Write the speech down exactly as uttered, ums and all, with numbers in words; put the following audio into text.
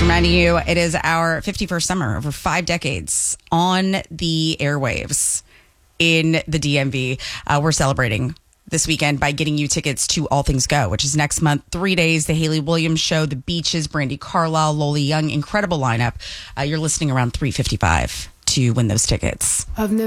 Reminding you, it is our fifty-first summer, over five decades on the airwaves in the D M V. Uh, we're celebrating this weekend by getting you tickets to All Things Go, which is next month. Three days, the Haley Williams Show, The Beaches, Brandy Carlisle, Lola Young. Incredible lineup. Uh, you're listening around three fifty-five to win those tickets.